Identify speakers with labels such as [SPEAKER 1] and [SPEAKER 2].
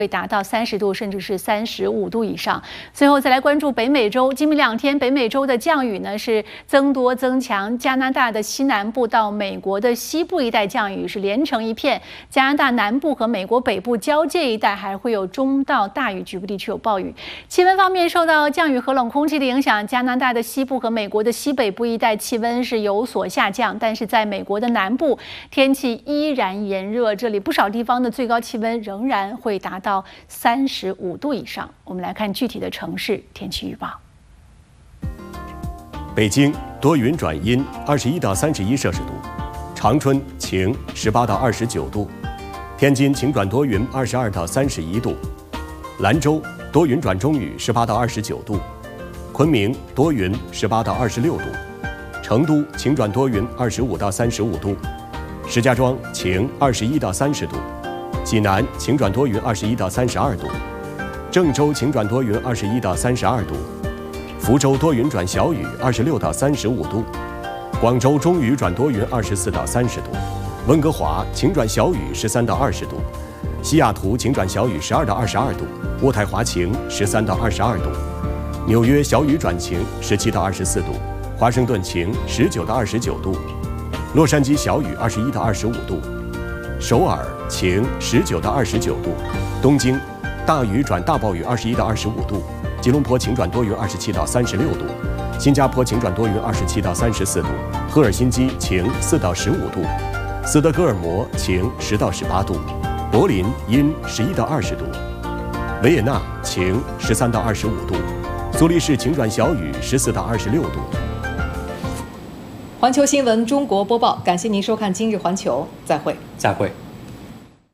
[SPEAKER 1] 会达到30度，甚至是35度以上。最后再来关注北美洲，今明2天北美洲的降雨呢是增多增强，加拿大的西南部到美国的西部一带降雨是连成一片，加拿大南部和美国北部交界一带还会有中到大雨，局部地区有暴雨。气温方面，受到降雨和冷空气的影响，加拿大的西部和美国的西北部一带气温是有所下降，但是在美国的南部天气依然炎热，这里不少地方的最高气温仍然会达到35度以上。我们来看具体的城市天气预报。
[SPEAKER 2] 北京多云转阴，21到31摄氏度；长春晴，18到29度；天津晴转多云，22到31度；兰州多云转中雨，18到29度；昆明多云，18到26度；成都晴转多云，25到35度；石家庄晴，21到30度；济南晴转多云，21到32度；郑州晴转多云，21到32度；福州多云转小雨，26到35度；广州中雨转多云，24到30度；温哥华晴转小雨，13到20度；西雅图晴转小雨，12到22度；渥太华晴，13到22度；纽约小雨转晴，17到24度；华盛顿晴，19到29度；洛杉矶小雨，21到25度；首尔晴，19到29度；东京大雨转大暴雨，21到25度；吉隆坡晴转多云，27到36度；新加坡晴转多云，27到34度；赫尔辛基晴4到15度；斯德哥尔摩晴10到18度；柏林阴11到20度；维也纳晴13到25度；苏黎世晴转小雨14到26度。
[SPEAKER 3] 环球新闻中国播报，感谢您收看今日环球，再会。
[SPEAKER 4] 再会。